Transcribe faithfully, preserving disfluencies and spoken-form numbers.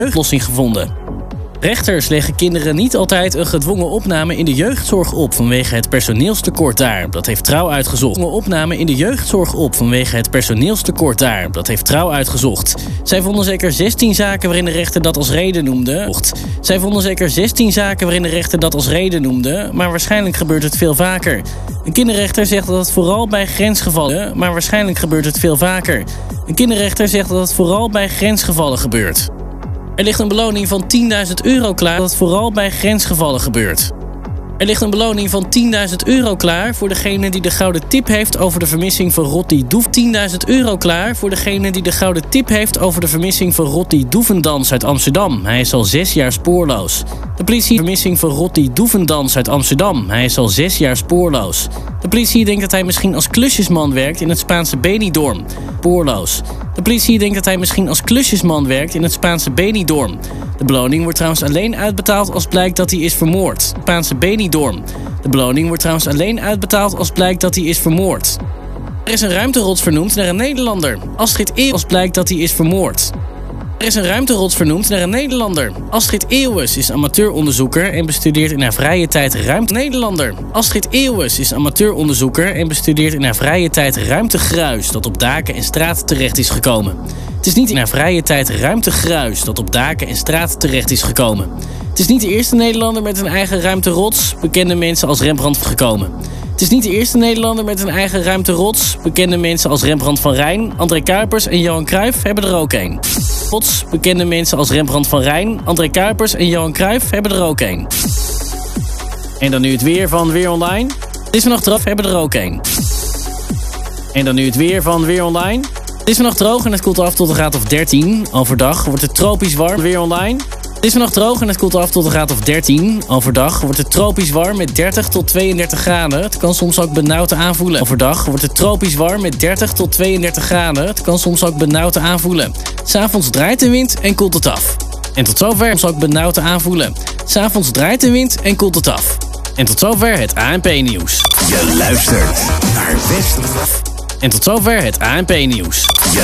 oplossing gevonden. Rechters leggen kinderen niet altijd een gedwongen opname in de jeugdzorg op vanwege het personeelstekort daar. Dat heeft Trouw uitgezocht. Gedwongen opname in de jeugdzorg op vanwege het personeelstekort daar. Dat heeft Trouw uitgezocht. Zij vonden zeker zestien zaken waarin de rechter dat als reden noemde. Zij vonden zeker zestien zaken waarin de rechter dat als reden noemde, maar waarschijnlijk gebeurt het veel vaker. Een kinderrechter zegt dat het vooral bij grensgevallen, maar waarschijnlijk gebeurt het veel vaker. Een kinderrechter zegt dat het vooral bij grensgevallen gebeurt. Er ligt een beloning van tienduizend euro klaar dat het vooral bij grensgevallen gebeurt. Er ligt een beloning van tienduizend euro klaar voor degene die de gouden tip heeft over de vermissing van Rotti Doef. tienduizend euro klaar voor degene die de gouden tip heeft over de vermissing van Rotti Doevendans uit Amsterdam. Hij is al zes jaar spoorloos. De politie vermissing van Rotti Doevendans uit Amsterdam. Hij is al zes jaar spoorloos. De politie denkt dat hij misschien als klusjesman werkt in het Spaanse Benidorm. Spoorloos. De politie denkt dat hij misschien als klusjesman werkt in het Spaanse Benidorm. De beloning wordt trouwens alleen uitbetaald als blijkt dat hij is vermoord. Spaanse Benidorm. De beloning wordt trouwens alleen uitbetaald als blijkt dat hij is vermoord. Er is een ruimterots vernoemd naar een Nederlander. Astrid Eeuwens als blijkt dat hij is vermoord. Er is een ruimterots vernoemd naar een Nederlander. Astrid Eeuwens is amateuronderzoeker en bestudeert in haar vrije tijd ruimte... Nederlander. Astrid Eeuwens is amateuronderzoeker en bestudeert in haar vrije tijd ruimtegruis dat op daken en straten terecht is gekomen. Het is niet in haar vrije tijd ruimtegruis dat op daken en straten terecht is gekomen. Het is niet de eerste Nederlander met een eigen ruimterots, bekende mensen als Rembrandt gekomen. Het is niet de eerste Nederlander met een eigen ruimterots, bekende mensen als Rembrandt van Rijn, André Kuipers en Johan Cruijff hebben er ook een. Rots, bekende mensen als Rembrandt van Rijn, André Kuipers en Johan Cruijff hebben er ook een. En dan nu het weer van Weer Online. Het is vannacht droog, hebben er ook een. En dan nu het weer van Weer Online. Het is vannacht droog en het koelt af tot een graad of dertien. Overdag wordt het tropisch warm. Weer Online. Het is vannacht droog en het koelt af tot een graad of dertien. Overdag wordt het tropisch warm met dertig tot tweeëndertig graden. Het kan soms ook benauwd aanvoelen. Overdag wordt het tropisch warm met dertig tot tweeëndertig graden. Het kan soms ook benauwd aanvoelen. 'S Avonds draait de wind en koelt het af. En tot zover soms ook benauwd aanvoelen. 'S Avonds draait de wind en koelt het af. En tot zover het A N P-nieuws. Je luistert naar West. En tot zover het A N P-nieuws.